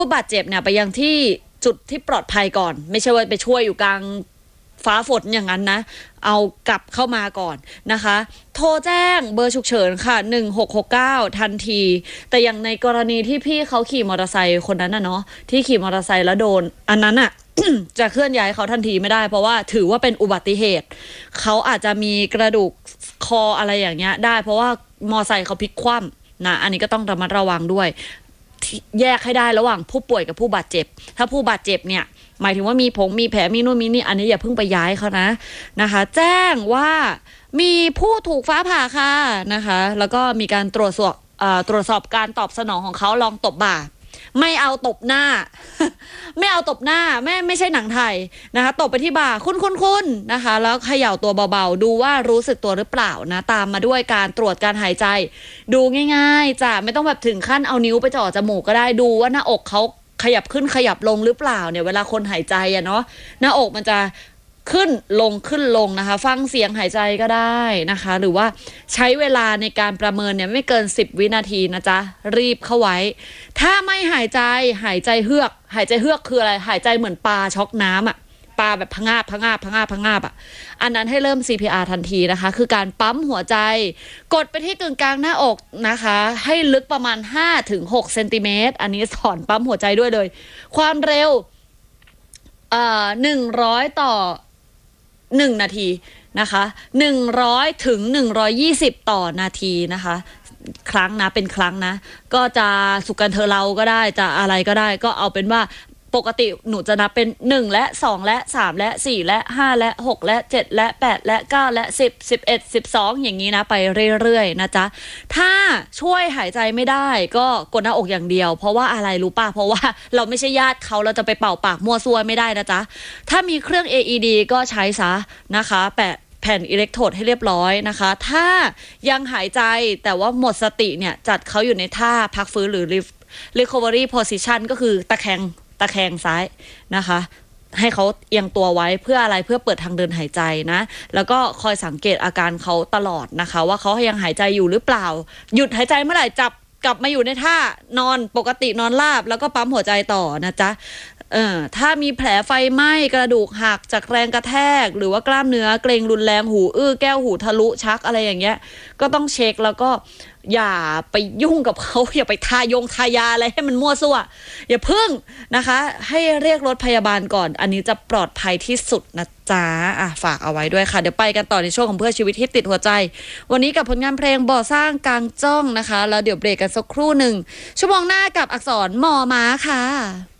ผู้บาดเจ็บเนี่ยไปยังที่จุดที่ปลอดภัยก่อนไม่ใช่ว่าไปช่วยอยู่กลางฟ้าฝนอย่างนั้นนะเอากลับเข้ามาก่อนนะคะโทรแจ้งเบอร์ฉุกเฉินค่ะ1669ทันทีแต่อย่างในกรณีที่พี่เขาขี่มอเตอร์ไซค์คนนั้นน่ะเนาะที่ขี่มอเตอร์ไซค์แล้วโดนอันนั้นอ่ะ จะเคลื่อนย้ายเขาทันทีไม่ได้เพราะว่าถือว่าเป็นอุบัติเหตุเขาอาจจะมีกระดูกคออะไรอย่างเงี้ยได้เพราะว่ามอไซค์เขาพลิกคว่ำนะอันนี้ก็ต้องระมัดระวังด้วยแยกให้ได้ระหว่างผู้ป่วยกับผู้บาดเจ็บถ้าผู้บาดเจ็บเนี่ยหมายถึงว่ามีแผลมีนู่นมีนี่อันนี้อย่าเพิ่งไปย้ายเขานะคะแจ้งว่ามีผู้ถูกฟ้าผ่าค่ะนะคะแล้วก็มีการตรวจสอบการตอบสนองของเขาลองตบบ่าไม่เอาตบหน้า ไม่เอาตบหน้าไม่ใช่หนังไทยนะคะตบไปที่บ่าคุณนะคะแล้วเขย่าตัวเบาๆดูว่ารู้สึกตัวหรือเปล่านะตามมาด้วยการตรวจการหายใจดูง่ายๆจ้ะไม่ต้องแบบถึงขั้นเอานิ้วไปจ่อจมูกก็ได้ดูว่าหน้าอกเขาขยับขึ้นขยับลงหรือเปล่าเนี่ยเวลาคนหายใจอะเนาะหน้าอกมันจะขึ้นลงนะคะฟังเสียงหายใจก็ได้นะคะหรือว่าใช้เวลาในการประเมินเนี่ยไม่เกิน10วินาทีนะจ๊ะรีบเข้าไว้ถ้าไม่หายใจเฮือกคืออะไรหายใจเหมือนปลาช็อกน้ำอ่ะปลาแบบพะงาบอ่ะอันนั้นให้เริ่ม CPR ทันทีนะคะคือการปั๊มหัวใจกดไปที่กึ่งกลางหน้าอกนะคะให้ลึกประมาณ 5-6 เซนติเมตรอันนี้สอนปั๊มหัวใจด้วยเลยความเร็ว100 ต่อ1 นาทีนะคะ100 ถึง 120 ต่อนาทีนะคะครั้งนะเป็นครั้งนะก็จะสุกันเธอเราก็ได้จะอะไรก็ได้ก็เอาเป็นว่าปกติหนูจะนับเป็น1และ2และ3และ4และ5และ6และ7และ8และ9และ10 11 12อย่างนี้นะไปเรื่อยๆนะจ๊ะถ้าช่วยหายใจไม่ได้ก็กดหน้าอกอย่างเดียวเพราะว่าอะไรรู้ป่ะเพราะว่าเราไม่ใช่ญาติเขาเราจะไปเป่าปากมั่วซั่วไม่ได้นะจ๊ะถ้ามีเครื่อง AED ก็ใช้ซะนะคะแผ่นอิเล็กโทรดให้เรียบร้อยนะคะถ้ายังหายใจแต่ว่าหมดสติเนี่ยจัดเขาอยู่ในท่าพักฟื้นหรือ recovery position ก็คือตะแคงซ้ายนะคะให้เขาเอียงตัวไว้เพื่ออะไรเพื่อเปิดทางเดินหายใจนะแล้วก็คอยสังเกตอาการเขาตลอดนะคะว่าเขายังหายใจอยู่หรือเปล่าหยุดหายใจเมื่อไหร่จับกลับมาอยู่ในท่านอนปกตินอนราบแล้วก็ปั๊มหัวใจต่อนะจ๊ะถ้ามีแผลไฟไหม้กระดูกหักจากแรงกระแทกหรือว่ากล้ามเนื้อเกร็งรุนแรงหูอื้อแก้วหูทะลุชักอะไรอย่างเงี้ยก็ต้องเช็คแล้วก็อย่าไปยุ่งกับเขาอย่าไปทายาอะไรให้มันมั่วซั่วอย่าพึ่งนะคะให้เรียกรถพยาบาลก่อนอันนี้จะปลอดภัยที่สุดนะจ๊ะฝากเอาไว้ด้วยค่ะเดี๋ยวไปกันต่อในช่วงของเพื่อชีวิตที่ติดหัวใจวันนี้กับผลงานเพลงบ่อสร้างกลางจ้องนะคะแล้วเดี๋ยวเบรกกันสักครู่หนึ่งชั่วโมงหน้ากับอักษรมอม้าค่ะ